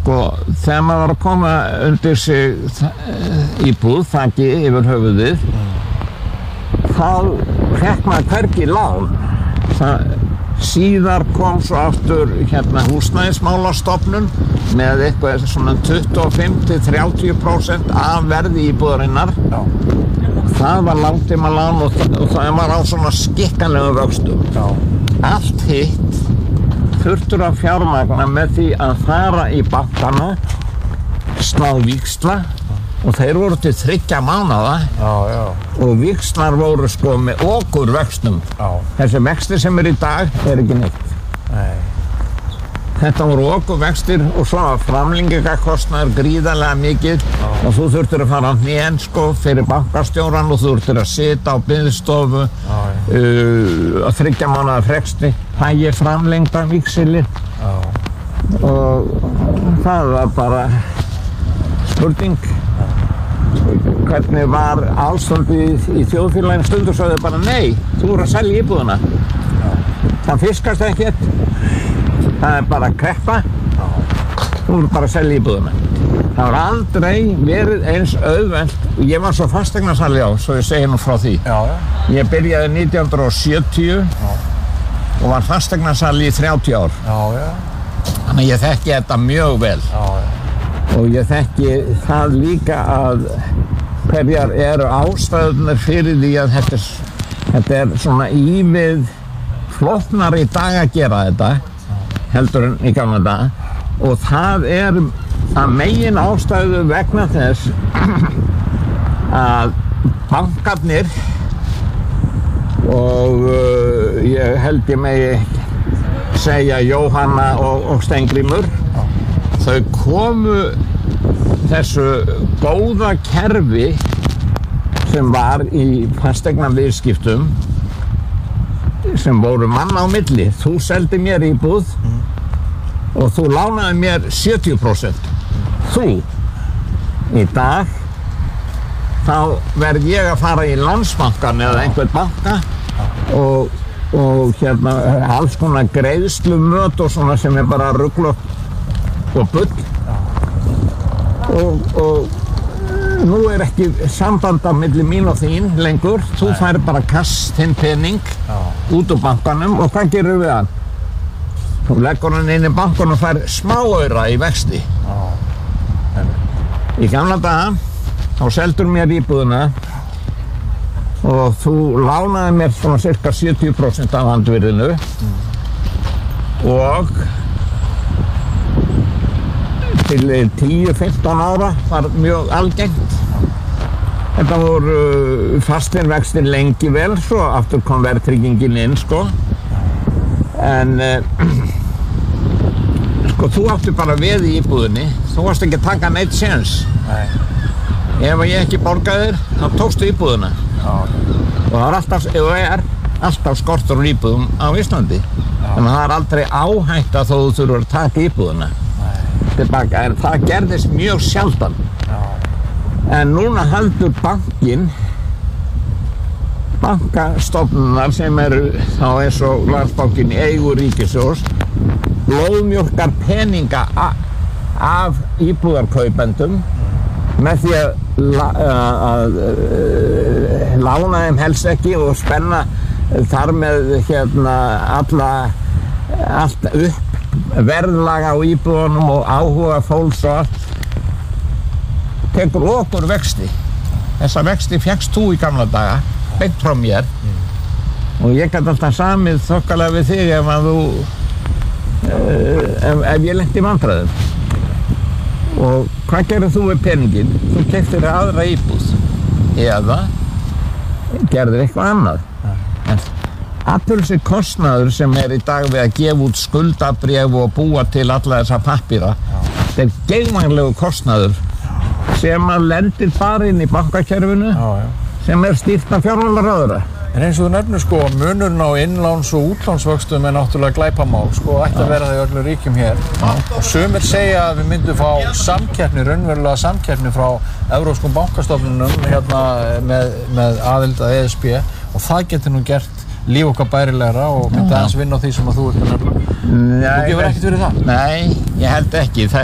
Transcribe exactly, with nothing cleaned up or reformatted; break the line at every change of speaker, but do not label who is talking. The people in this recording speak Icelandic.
sko, þegar maður var að koma undir sig íbúð, þaki yfir höfuðið, þá fékk maður hvergi lán. Það, síðar kom svo aftur hérna húsnæðismálastofnun með eitthvað svona tuttugu og fimm til þrjátíu prósent af verði íbúðarinnar. Já. Það var langtímalán og, og það var á svona skikkanlegum vöxtum. Já. Allt hitt þurftur að fjármagna með því að fara í bankana, slá víxla og þeir voru til þriggja mánaða. Já, já. Og víxlar voru sko með okurvöxtum. Já. Þessi vextir sem er í dag er ekki neitt. Nei. Þetta voru okurvextir og svo framlengingakostnaður gríðarlega mikið. Já. Og þú þurftir að fara á hnén sko fyrir bankastjóran og þú þurftir að sitja á biðstofu uh, að þriggja mánaða fresti. Það ég framlengda víxilinn. Já. Og það var bara spurning. Hvernig var ástandið í þjóðfélaginu stundu og sagði bara nei, þú voru að selja íbúðuna. Það fiskast ekkert, það er bara kreppa, þú voru bara að selja íbúðuna. Það var aldrei verið eins auðvelt, ég var svo fasteignasali á, svo ég segi nú frá því. Já, já. Ég byrjaði nítján hundruð sjötíu já. Og var fasteignasali í þrjátíu ár. Já, já. Þannig að ég þekki þetta mjög vel. Já, já. Og ég þekki það líka að hverjar eru ástæðurnar fyrir því að þetta er, þetta er svona ívið flóknar í dag að gera þetta heldur en í gamla dag og það er að megin ástæðu vegna þess að bankarnir og uh, ég held ég megi segja Jóhanna og, og Steingrímur þau komu þessu góða kerfi sem var í fasteignaviðskiptum sem voru manna á milli. Þú seldi mér íbúð mm. og þú lánaði mér sjötíu prósent. Mm. Þú. Í dag þá verð ég að fara í Landsbankann eða einhvern banka og, og hérna alls konar greiðslumöt og svona sem er bara rugl og bull og, og nú er ekki samband á milli mín og þín lengur þú fær bara kast þinn pening Já. Út úr bankanum og hvað gerir við hann? Þú leggur hann inn í bankanum og fær smáaura í vexti Já. Í gamla daga þá seldur mér íbúðuna og þú lánaði mér svona cirka sjötíu prósent af handvirðinu mm. og til tíu til fimmtán ára var mjög algengt. Þetta voru fasteignavextir lengi vel, svo aftur kom verðtryggingin inn, sko. En uh, sko, þú átti bara veð í íbúðinni, þú varst ekki að taka neitt séns. Nei. Ef ég ekki borgaði þér, þá tókstu íbúðina. Já. Og það var alltaf, ef það er, alltaf skortur úr íbúðum á Íslandi. Já. Þannig að það er aldrei áhætta þó þú þurfur að taka íbúðina. Tilbaka, en það gerðist mjög sjaldan. Já. En núna heldur bankinn, bankastofnunar sem eru þá eins og Landsbankinn í eigu ríkissjóðs, blóðmjólkar peninga af íbúðarkaupendum með því að, að, að, að lána þeim helst ekki og spenna þar með hérna alla, allt upp verðlaga á íbúðunum og áhuga fólks og allt tekur okkur vexti þessa vexti fékkst þú í gamla daga beint frá mér mm. og ég gæti alltaf samið þokkalega við þig ef að þú uh, ef, ef ég lenti í vandræðum og hvað gerir þú við peningin? Þú keyptir aðra íbúð eða gerðir eitthvað annað en allur þessi kostnaður sem er í dag við að gefa út skuldabréf og búa til alla þessa pappíra þetta er geigvænlegu kostnaður sem að lendir bara inn í bankakerfinu já, já. Sem er stýrt af fjármálaráðherra.
En eins og þú nefnir sko munurinn á innláns- og útlánsvöxtum er náttúrulega glæpamál sko ætti að vera það í öllum ríkjum hér já. Og sumir segja að við myndum fá samkeppni, raunverulega samkeppni frá evrópskum bankastofnunum hérna með, með aðild að E S B og það getur nú gert líf okkar bærilegra og myndi aðeins vinna á því sem að þú ert að nefna. Þú gefur ekkert fyrir það?
Nei, ég held ekki. Þa,